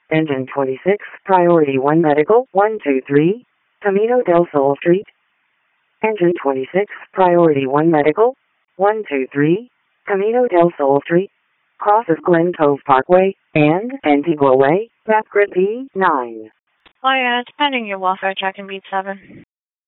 Engine 26, Priority 1 Medical, 123, Camino del Sol Street. Engine 26, Priority 1 Medical, 123, Camino del Sol Street, crosses Glen Cove Parkway and Antigua Way, map grid P9. Oh yeah, it's pending your welfare check in beat 7.